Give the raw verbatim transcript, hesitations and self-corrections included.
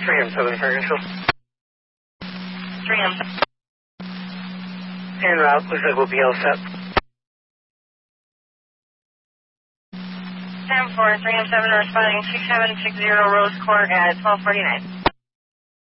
three M seven, fire control. three M. En route, looks like we'll be all set. ten four, three M seven responding two seven six zero Rose Court at twelve forty-nine.